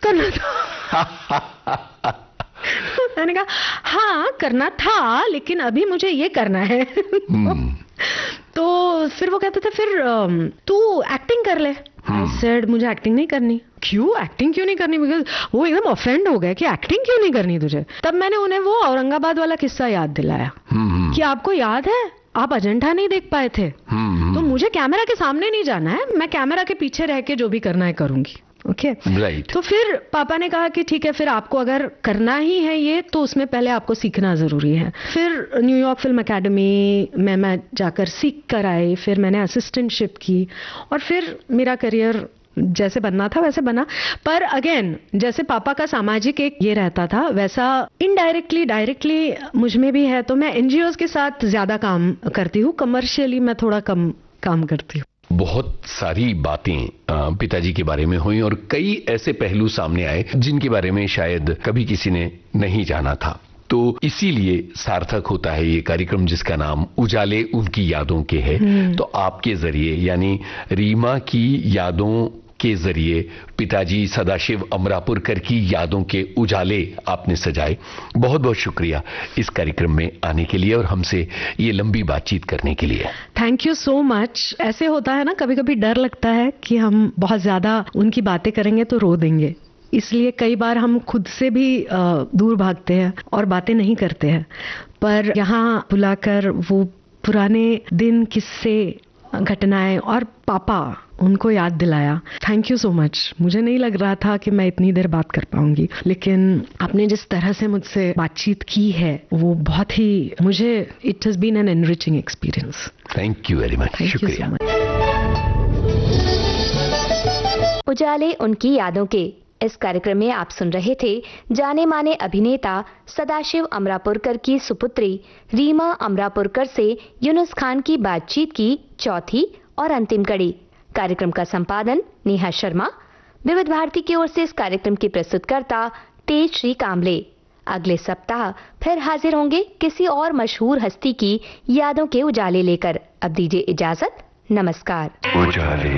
करना था। मैंने कहा हाँ करना था, लेकिन अभी मुझे ये करना है। तो फिर वो कहते थे फिर तू एक्टिंग कर ले। आई सेड मुझे एक्टिंग नहीं करनी। क्यों एक्टिंग क्यों नहीं करनी? बिकॉज वो एकदम ऑफेंड हो गए कि एक्टिंग क्यों नहीं करनी तुझे। तब मैंने उन्हें वो औरंगाबाद वाला किस्सा याद दिलाया कि आपको याद है आप अजंठा नहीं देख पाए थे, तो मुझे कैमरा के सामने नहीं जाना है, मैं कैमरा के पीछे रह के जो भी करना है करूंगी। Okay right. तो फिर पापा ने कहा कि ठीक है, फिर आपको अगर करना ही है ये, तो उसमें पहले आपको सीखना जरूरी है। फिर न्यूयॉर्क फिल्म एकेडमी में मैं जाकर सीख कर आई, फिर मैंने असिस्टेंटशिप की और फिर मेरा करियर जैसे बनना था वैसे बना। पर अगेन जैसे पापा का सामाजिक एक ये रहता था, वैसा इनडायरेक्टली डायरेक्टली मुझ में भी है। तो मैं एनजीओज के साथ ज्यादा काम करती हूँ, कमर्शियली मैं थोड़ा कम काम करती हूँ। बहुत सारी बातें पिताजी के बारे में हुई और कई ऐसे पहलू सामने आए जिनके बारे में शायद कभी किसी ने नहीं जाना था। तो इसीलिए सार्थक होता है ये कार्यक्रम जिसका नाम उजाले उनकी यादों के है। तो आपके जरिए यानी रीमा की यादों के जरिए पिताजी सदाशिव अमरापुरकर की यादों के उजाले आपने सजाए। बहुत बहुत शुक्रिया इस कार्यक्रम में आने के लिए और हमसे ये लंबी बातचीत करने के लिए। Thank you so much. ऐसे होता है ना, कभी कभी डर लगता है कि हम बहुत ज्यादा उनकी बातें करेंगे तो रो देंगे, इसलिए कई बार हम खुद से भी दूर भागते हैं और बातें नहीं करते हैं। पर यहाँ बुलाकर वो पुराने दिन, किस्से, घटनाएं और पापा उनको याद दिलाया। Thank you so much. मुझे नहीं लग रहा था कि मैं इतनी देर बात कर पाऊंगी, लेकिन आपने जिस तरह से मुझसे बातचीत की है वो बहुत ही, मुझे it has been an enriching experience. Thank you very much. शुक्रिया। उजाले उनकी यादों के इस कार्यक्रम में आप सुन रहे थे जाने माने अभिनेता सदाशिव अमरापुरकर की सुपुत्री रीमा अमरापुरकर से यूनुस खान की बातचीत की चौथी और अंतिम कड़ी। कार्यक्रम का संपादन नेहा शर्मा। विविध भारती की ओर से इस कार्यक्रम की प्रस्तुतकर्ता तेज श्री कामले। अगले सप्ताह फिर हाजिर होंगे किसी और मशहूर हस्ती की यादों के उजाले लेकर। अब दीजिए इजाजत। नमस्कार। उजाले।